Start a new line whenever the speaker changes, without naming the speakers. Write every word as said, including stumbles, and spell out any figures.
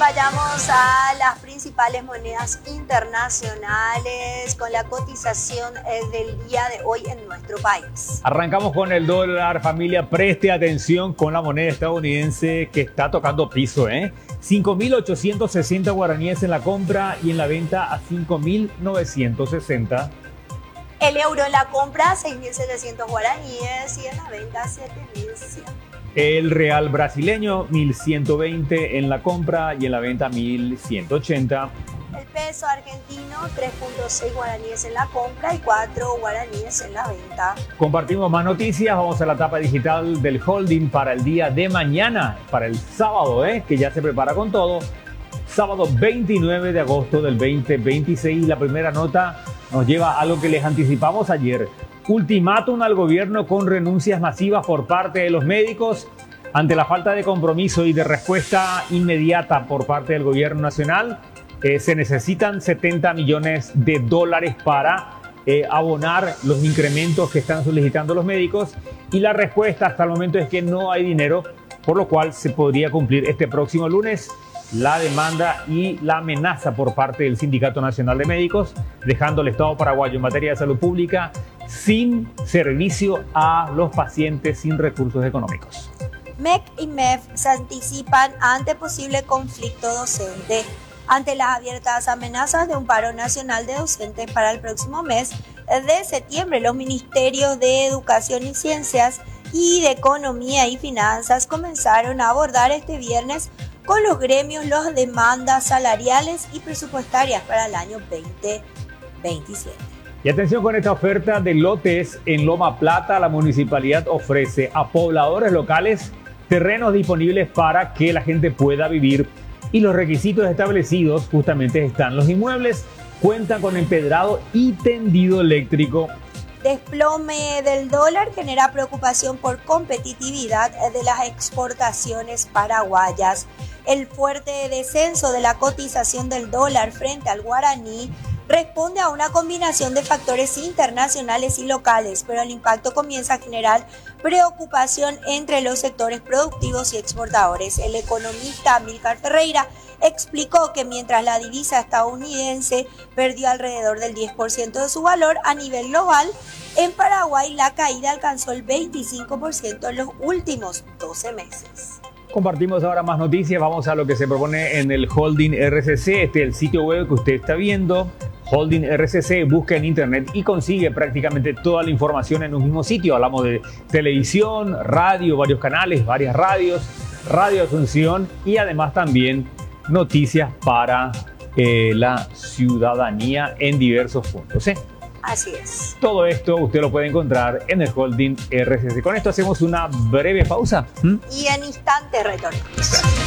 vayamos a las principales monedas internacionales con la cotización del día de hoy en nuestro país.
Arrancamos con el dólar. Familia, preste atención con la moneda estadounidense que está tocando piso, ¿eh? cinco mil ochocientos sesenta guaraníes en la compra y en la venta a cinco mil novecientos sesenta.
El euro en la compra seis mil setecientos guaraníes y en la venta siete mil cien.
El real brasileño mil ciento veinte en la compra y en la venta mil ciento ochenta.
El peso argentino tres punto seis guaraníes en la compra y cuatro guaraníes en la venta.
Compartimos más noticias. Vamos a la etapa digital del holding para el día de mañana, para el sábado, ¿eh? que ya se prepara con todo. Sábado veintinueve de agosto del veinte veintiséis. La primera nota nos lleva a algo que les anticipamos ayer. Ultimátum al gobierno con renuncias masivas por parte de los médicos. Ante la falta de compromiso y de respuesta inmediata por parte del gobierno nacional, eh, se necesitan setenta millones de dólares para eh, abonar los incrementos que están solicitando los médicos. Y la respuesta hasta el momento es que no hay dinero, por lo cual se podría cumplir este próximo lunes la demanda y la amenaza por parte del Sindicato Nacional de Médicos, dejando al Estado paraguayo en materia de salud pública sin servicio a los pacientes sin recursos económicos.
M E C y M E F se anticipan ante posible conflicto docente. Ante las abiertas amenazas de un paro nacional de docentes para el próximo mes de septiembre, los ministerios de Educación y Ciencias y de Economía y Finanzas comenzaron a abordar este viernes con los gremios las demandas salariales y presupuestarias para el año veinte veintisiete.
Y atención con esta oferta de lotes en Loma Plata. La municipalidad ofrece a pobladores locales terrenos disponibles para que la gente pueda vivir, y los requisitos establecidos justamente están: los inmuebles cuentan con empedrado y tendido eléctrico.
Desplome del dólar genera preocupación por competitividad de las exportaciones paraguayas. El fuerte descenso de la cotización del dólar frente al guaraní responde a una combinación de factores internacionales y locales, pero el impacto comienza a generar preocupación entre los sectores productivos y exportadores. El economista Amílcar Ferreira explicó que mientras la divisa estadounidense perdió alrededor del diez por ciento de su valor a nivel global, en Paraguay la caída alcanzó el veinticinco por ciento en los últimos doce meses.
Compartimos ahora más noticias. Vamos a lo que se propone en el Holding R C C. Este es el sitio web que usted está viendo. Holding R C C, busca en internet y consigue prácticamente toda la información en un mismo sitio. Hablamos de televisión, radio, varios canales, varias radios, Radio Asunción y además también noticias para eh, la ciudadanía en diversos puntos, ¿eh?
Así es.
Todo esto usted lo puede encontrar en el Holding R C C. Con esto hacemos una breve pausa. ¿Mm?
Y en instantes retornamos.